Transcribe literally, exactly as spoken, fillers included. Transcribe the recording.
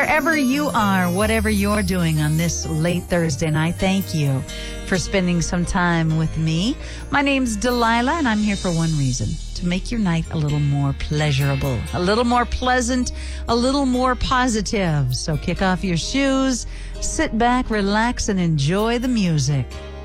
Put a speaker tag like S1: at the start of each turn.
S1: Wherever you are, whatever you're doing on this late Thursday night, thank you for spending some time with me. My name's Delilah, and I'm here for one reason, to make your night a little more pleasurable, a little more pleasant, a little more positive. So kick off your shoes, sit back, relax, and enjoy the music.